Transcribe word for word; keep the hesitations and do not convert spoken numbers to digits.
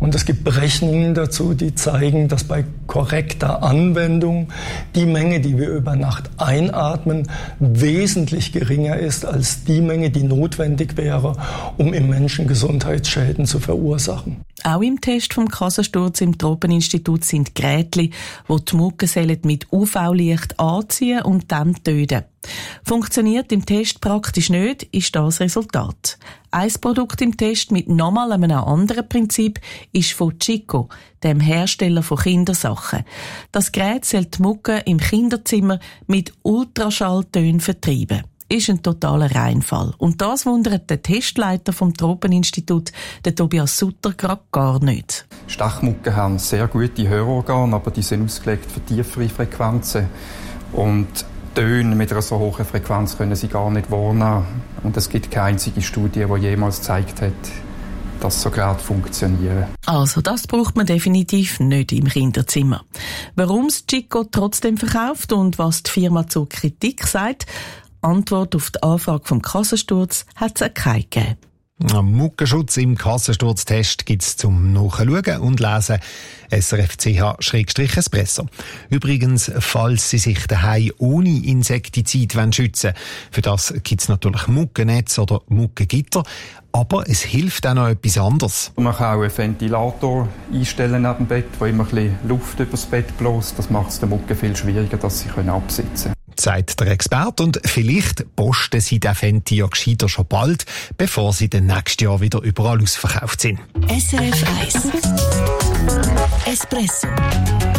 Und es gibt Berechnungen dazu, die zeigen, dass bei korrekter Anwendung die Menge, die wir über Nacht einatmen, wesentlich geringer ist als die Menge, die notwendig wäre, um im Menschen Gesundheitsschäden zu verursachen. Auch im Test vom Kassensturz im Tropeninstitut sind Geräte, die die Muckenzellen mit U V-Licht anziehen und dann töten. Funktioniert im Test praktisch nicht, ist das Resultat. Ein Produkt im Test mit nochmal einem anderen Prinzip ist von Chico, dem Hersteller von Kindersachen. Das Gerät soll die Mucke im Kinderzimmer mit Ultraschalltönen vertreiben. Ist ein totaler Reinfall. Und das wundert den Testleiter vom Tropeninstitut, den Tobias Sutter, gerade gar nicht. Stechmucken haben sehr gute Hörorgane, aber die sind ausgelegt für tiefere Frequenzen. Und Töne mit einer so hohen Frequenz können sie gar nicht wahrnehmen. Und es gibt keine einzige Studie, die jemals gezeigt hat, dass so Geräte funktionieren. Also, das braucht man definitiv nicht im Kinderzimmer. Warum es Chico trotzdem verkauft und was die Firma zur Kritik sagt, Antwort auf die Anfrage vom Kassensturz hat es auch keine gegeben. Muckenschutz im Kassensturztest gibt es zum Nachschauen und Lesen S R F C H Espresso. Übrigens, falls Sie sich daheim ohne Insektizid schützen wollen, für das gibt es natürlich Muckennetz oder Muggengitter. Aber es hilft auch noch etwas anderes. Man kann auch einen Ventilator einstellen neben dem Bett, der immer ein bisschen Luft übers Bett bläst. Das macht es den Mucken viel schwieriger, dass sie absitzen können. Sagt der Experte, und vielleicht posten Sie den Fenty ja gescheiter schon bald, bevor sie dann nächstes Jahr wieder überall ausverkauft sind. S R F eins Espresso.